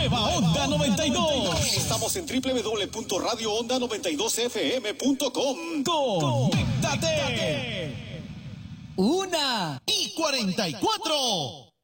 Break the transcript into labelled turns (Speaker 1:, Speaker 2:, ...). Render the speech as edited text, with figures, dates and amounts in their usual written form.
Speaker 1: Nueva Onda 92.
Speaker 2: Estamos en www.radioonda92fm.com.
Speaker 1: Conéctate.
Speaker 3: 1:44.